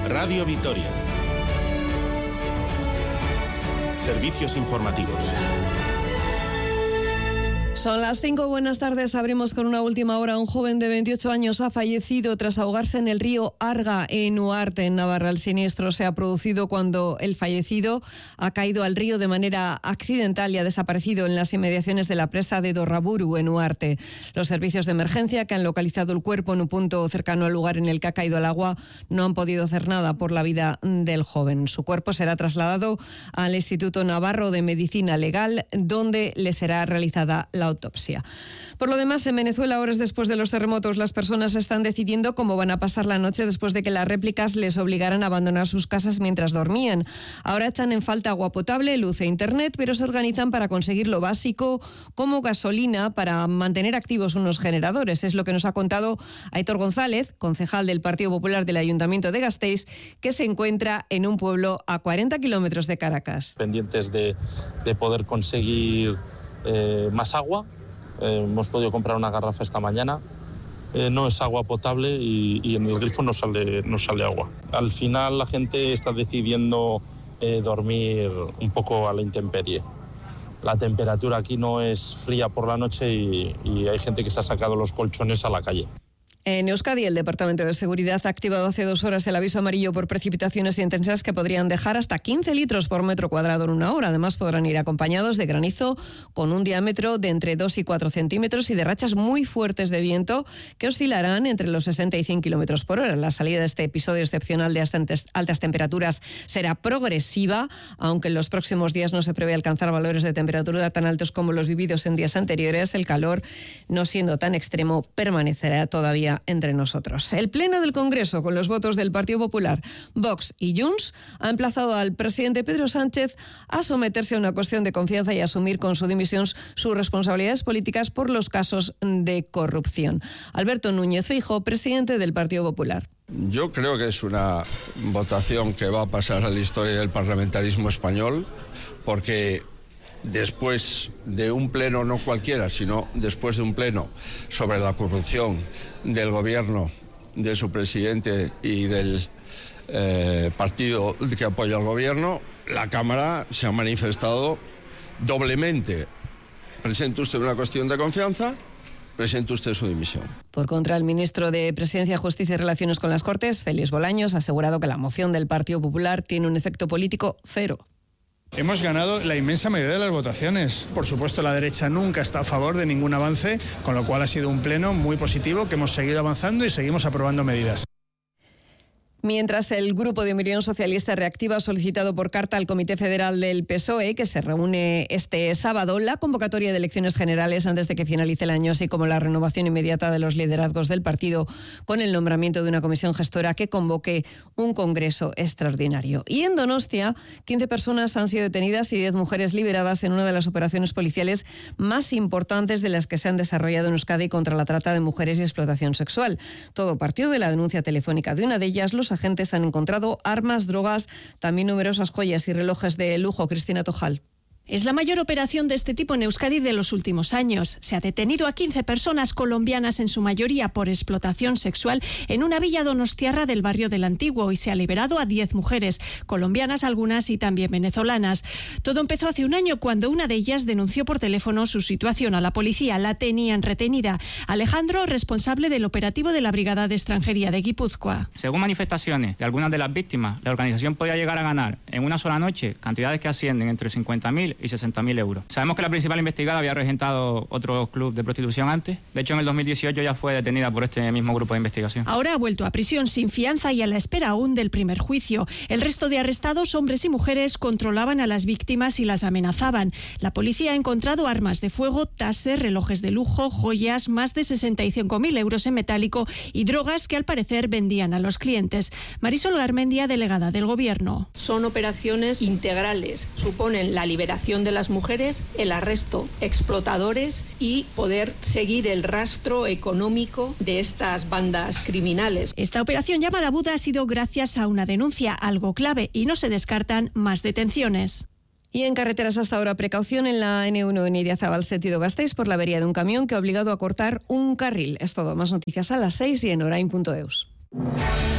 Radio Vitoria. Servicios informativos. Son las 5, buenas tardes. Abrimos con una última hora. Un joven de 28 años ha fallecido tras ahogarse en el río Arga, en Uarte, en Navarra. El siniestro se ha producido cuando el fallecido ha caído al río de manera accidental y ha desaparecido en las inmediaciones de la presa de Dorraburu, en Uarte. Los servicios de emergencia, que han localizado el cuerpo en un punto cercano al lugar en el que ha caído al agua, no han podido hacer nada por la vida del joven. Su cuerpo será trasladado al Instituto Navarro de Medicina Legal, donde le será realizada la autopsia. Por lo demás, en Venezuela, horas después de los terremotos, las personas están decidiendo cómo van a pasar la noche después de que las réplicas les obligaran a abandonar sus casas mientras dormían. Ahora echan en falta agua potable, luz e internet, pero se organizan para conseguir lo básico, como gasolina, para mantener activos unos generadores. Es lo que nos ha contado Aitor González, concejal del Partido Popular del Ayuntamiento de Gasteiz, que se encuentra en un pueblo a 40 kilómetros de Caracas. Pendientes de poder conseguir más agua. Hemos podido comprar una garrafa esta mañana. No es agua potable y en el grifo no sale agua. Al final la gente está decidiendo dormir un poco a la intemperie. La temperatura aquí no es fría por la noche y hay gente que se ha sacado los colchones a la calle. En Euskadi, el Departamento de Seguridad ha activado hace 2 horas el aviso amarillo por precipitaciones intensas que podrían dejar hasta 15 litros por metro cuadrado en una hora. Además, podrán ir acompañados de granizo con un diámetro de entre 2 y 4 centímetros y de rachas muy fuertes de viento que oscilarán entre los 60 y 100 kilómetros por hora. La salida de este episodio excepcional de altas temperaturas será progresiva, aunque en los próximos días no se prevé alcanzar valores de temperatura tan altos como los vividos en días anteriores. El calor, no siendo tan extremo, permanecerá todavía entre nosotros. El Pleno del Congreso, con los votos del Partido Popular, Vox y Junts, ha emplazado al presidente Pedro Sánchez a someterse a una cuestión de confianza y asumir con su dimisión sus responsabilidades políticas por los casos de corrupción. Alberto Núñez Feijóo, presidente del Partido Popular. Yo creo que es una votación que va a pasar a la historia del parlamentarismo español, porque después de un pleno, no cualquiera, sino después de un pleno sobre la corrupción del gobierno, de su presidente y del partido que apoya al gobierno, la Cámara se ha manifestado doblemente. Presente usted una cuestión de confianza, presente usted su dimisión. Por contra, el ministro de Presidencia, Justicia y Relaciones con las Cortes, Félix Bolaños, ha asegurado que la moción del Partido Popular tiene un efecto político cero. Hemos ganado la inmensa mayoría de las votaciones. Por supuesto, la derecha nunca está a favor de ningún avance, con lo cual ha sido un pleno muy positivo, que hemos seguido avanzando y seguimos aprobando medidas. Mientras el Grupo de Unión Socialista Reactiva ha solicitado por carta al Comité Federal del PSOE, que se reúne este sábado, la convocatoria de elecciones generales antes de que finalice el año, así como la renovación inmediata de los liderazgos del partido, con el nombramiento de una comisión gestora que convoque un congreso extraordinario. Y en Donostia, 15 personas han sido detenidas y 10 mujeres liberadas en una de las operaciones policiales más importantes de las que se han desarrollado en Euskadi contra la trata de mujeres y explotación sexual. Todo partió de la denuncia telefónica de una de ellas. Los agentes han encontrado armas, drogas, también numerosas joyas y relojes de lujo. Cristina Tojal. Es la mayor operación de este tipo en Euskadi de los últimos años. Se ha detenido a 15 personas colombianas, en su mayoría por explotación sexual, en una villa donostiarra del barrio del Antiguo, y se ha liberado a 10 mujeres, colombianas algunas y también venezolanas. Todo empezó hace un año, cuando una de ellas denunció por teléfono su situación a la policía. La tenían retenida. Alejandro, responsable del operativo de la Brigada de Extranjería de Guipúzcoa. Según manifestaciones de algunas de las víctimas, la organización podía llegar a ganar en una sola noche cantidades que ascienden entre 50.000 y 60.000 euros. Sabemos que la principal investigada había regentado otro club de prostitución antes. De hecho, en el 2018 ya fue detenida por este mismo grupo de investigación. Ahora ha vuelto a prisión sin fianza y a la espera aún del primer juicio. El resto de arrestados, hombres y mujeres, controlaban a las víctimas y las amenazaban. La policía ha encontrado armas de fuego, taser, relojes de lujo, joyas, más de 65.000 euros en metálico y drogas que al parecer vendían a los clientes. Marisol Garmendia, delegada del Gobierno. Son operaciones integrales. Suponen la liberación de las mujeres, el arresto explotadores y poder seguir el rastro económico de estas bandas criminales. Esta operación llamada Buda ha sido gracias a una denuncia, algo clave, y no se descartan más detenciones. Y en carreteras hasta ahora, precaución en la N1 en Idiazabal, sentido Gasteiz, por la avería de un camión que ha obligado a cortar un carril. Es todo. Más noticias a las 6 y en orain.eus.